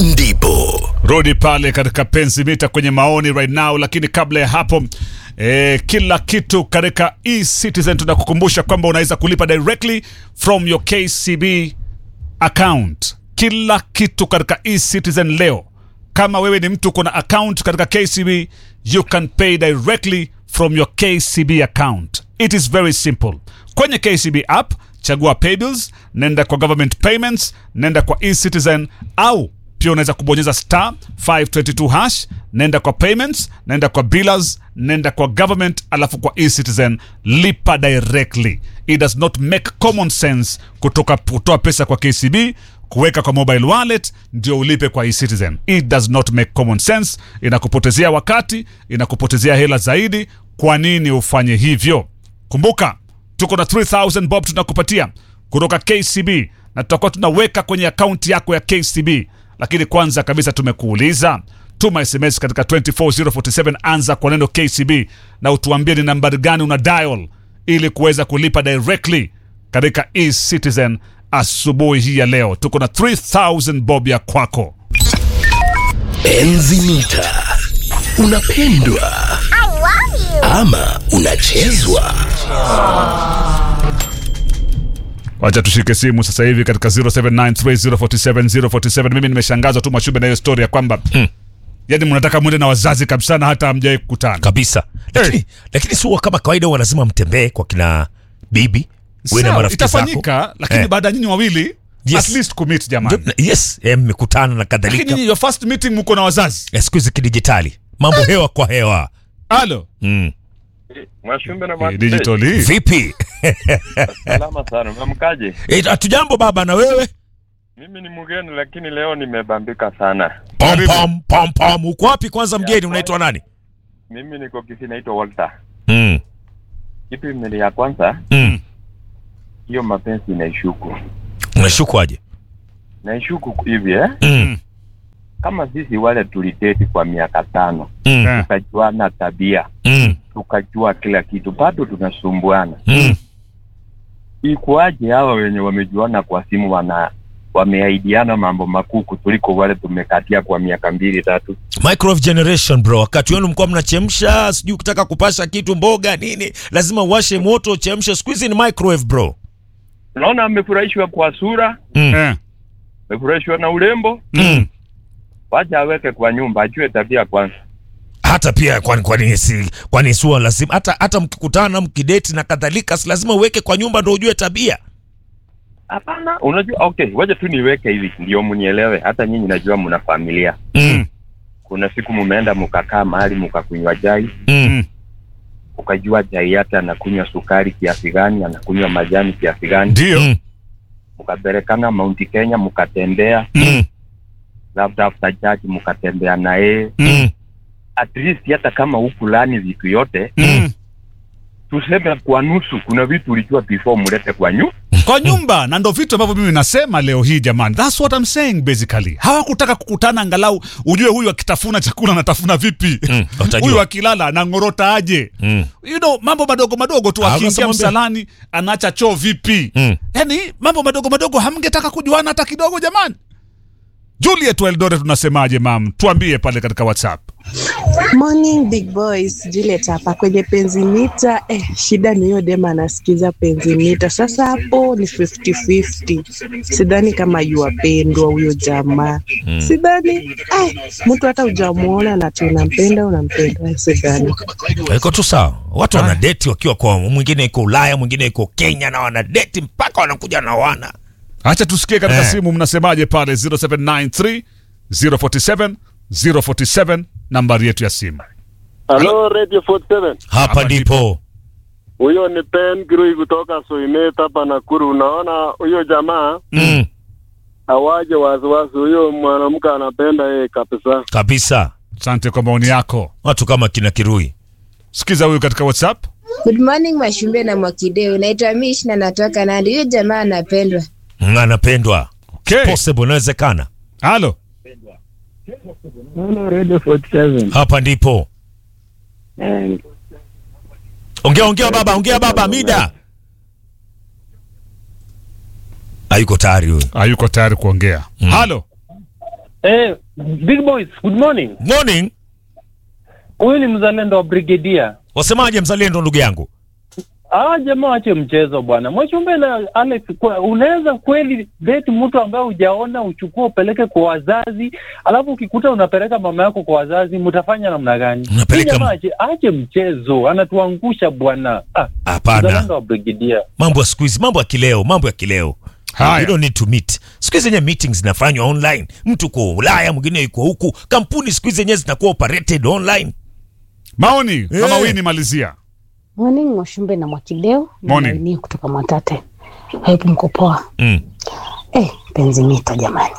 ndipo rudi pale katika penzi mita kwenye maoni right now, lakini kabla ya hapo kila kitu katika eCitizen tunakukumbusha kwamba unaweza kulipa directly from your KCB account. Kila kitu katika eCitizen leo. Kama wewe ni mtu kuna account katika KCB, you can pay directly from your KCB account. It is very simple. Kwenye KCB app, chagua pay bills, nenda kwa government payments, nenda kwa eCitizen, au pia unaweza kubonyeza star 522 hash, nenda kwa payments, nenda kwa billers, nenda kwa government, alafu kwa eCitizen lipa directly. It does not make common sense kutoa pesa kwa KCB kuweka kwa mobile wallet ndio ulipe kwa eCitizen. It does not make common sense. Inakupotezea wakati, inakupotezea hela zaidi. Kwa nini ufanye hivyo? Kumbuka, tuko na 3000 bob tunakupatia kutoka KCB na tutakuwa tunaweka kwenye akaunti yako ya KCB. Lakini kwanza kabisa tumekuuliza, tuma SMS katika 24047, anza kwa neno KCB na utuambie ni nambari gani una dial ili kuweza kulipa directly katika eCitizen. Asubuhi hii ya leo tuko na 3000 bob ya kwako. Penzi mita, unapendwa ama unachezwa? Wacha tushike simu sasa hivi katika 0793047047. Mimi nimeshangazwa tu Mashube na hiyo story ya kwamba yani mnataka mwende na wazazi kabisa na hata hamjawahi kukutana kabisa. Lakini sio kama kawaida wanasema mtembee kwa kina bibi wewe na marafiki zako. Itafanyika lakini baada ya nyinyi wawili at least commit jamani. Yes, mmekutana na kadhalika. Lakini your first meeting mko na wazazi. Siku hizi kidijitali. Mambo hewa kwa hewa. Halo. Mwashumbe na Mwashumbe. Digitally. Vipi? Salama sana. Unamkaje? Hatujambo baba, na wewe? Mimi ni mgeni lakini leo nimebambika sana. Pom. Uko wapi kwanza mgeni? Unaitwa nani? Mimi niko Kisii, naitwa Walter. Kitu mimi ya kwanza. Hiyo mapenzi inaishuku. Unashuku aje? Naishuku hivi kama sisi wale tulidate kwa miaka 5. Tukajuana tabia. Tukajua kila kitu, bado tunasumbuana. Ikuaje hawa wenye wamejuana kwa simu wameaidiana mambo makuu kuliko wale tumekatia kwa miaka 2-3? Microwave generation bro. Wakati wenu mko mnachemsha, sijui kutaka kupasha kitu mboga nini, lazima uwashe moto chemsha. Siku hizi ni microwave bro. Naona amefurahishwa kwa sura. Amefurahishwa na urembo. Wacha aweke kwa nyumba, ajue tabia kwanza. Hata pia kwani sio lazima hata mkikutana mkidate na kadhalika, si lazima uweke kwa nyumba ndio ujue tabia? Hapana, unajua okay, wacha tu niweke hivi ndio mnielewe. Hata nyinyi najua mna familia. Kuna siku mmeenda mkakaa mahali mkakunywa chai. Ukajua chai yake anakunywa sukari kiasi gani, anakunywa majani kiasi gani. Ndio. Mkapelekana Mount Kenya mkatembea. Labda after church mkatembea na yeye. At least hata kama hukulani vitu yote, tuseme kwa nusu kuna vitu ulijua before mlete kwa nyumba. Na ndio vitu ambavyo mimi nasema leo hii jamani. That's what I'm saying basically. Hawakutaka kukutana angalau ujue huyu akitafuna chakula anatafuna vipi. Huyu akilala anangorota aje. You know, mambo madogo tu, akiingia msalani anaacha choo vipi. Yaani mambo madogo hamngetaka kujuana hata kidogo jamani. Juliet Eldoret tunasemaje mam? Tuambie pale katika WhatsApp. Morning big boys, Juliet hapa kwenye penzi mita. Shida ni hiyo dema anasikiza penzi mita. Sasa hapo ni 50-50. Sidhani kama yuwapendwa huyo jamaa. Sidhani. Mtu hata hujamuona na unampenda. Sidhani. Iko tu sawa. Watu wana date wakiwa kwa mwingine yuko Ulaya, mwingine yuko Kenya, na wana date mpaka wanakuja na wana. Acha tusikie katika simu mnasemaje pale 0793 047 nambari yetu ya simu. Hello Radio 47. Hapa ndipo. Huyo ni Pen Girui kutoka Soimeta hapa Nakuru. Unaona huyo jamaa hawaje waziwazi, huyo mwanamke anapenda yeye kabisa. Asante kwa maoni yako. Watu kama kina Kirui. Sikiza huyu katika WhatsApp. Good morning Mashumbe na Mwakideo. Naitwa Mish na natoka Nandi. Huyo jamaa anapendwa. Anapendwa. Okay. Possible, inawezekana. Halo. Hello Radio 47. Hapa ndipo. Ongea baba, mida. Hayuko tayari huyo. Hayuko tayari kuongea. Halo. Big boys, good morning. Morning. Huyu ni mzalendo wa Brigadier. Wasemaje mzalendo ndugu yangu? Jamaa wache mchezo bwana. Mwachumbe na Alex, unaweza kweli date mtu ambaye hujaona uchukue upeleke kwa wazazi, alafu ukikuta unapeleka mama yako kwa wazazi, mtafanya namna gani? Unapeleka ache mchezo, anatuangusha bwana. Hapana. Mzalendo wa Brigadier. Mambo ya siku hizi, mambo ya kileo. You don't need to meet. Siku hizi zenye meetings zinafanywa online. Mtu kwa Ulaya, mwingine yuko huku. Kampuni siku hizi zenye zinakuwa operated online. Maoni, kama Winnie malizia. Morning Mwashumbe na Mwakideo. Morning. Ni kutoka Mwatate. Hapo mko poa. Penzi mita jamani.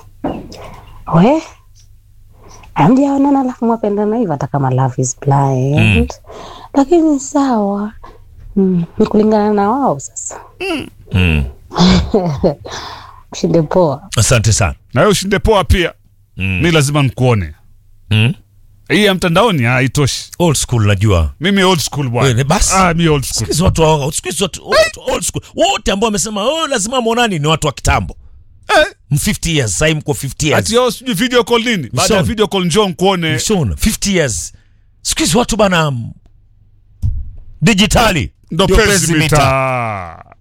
Amjaona na lafu mwapendana hivyo hata kama love is blind. Lakini sawa. Ni kulingana na wao sasa. Ushinde poa. Asante sana. Na wewe ushinde poa pia. Mimi lazima nikuone. Hii ya mtandaoni haitoshi. Old school najua. Mimi old school bwana. Wewe basi. Mimi old school. Sikizi watu old school. Wote ambao wamesema lazima muonani ni watu wa kitambo. 50 years, sasa mko 50 years. Ati yao sijui video call nini? Baada ya video call njoo nikuone. Mshona 50 years. Sikizi watu bana digitali. Ndo pesi mita.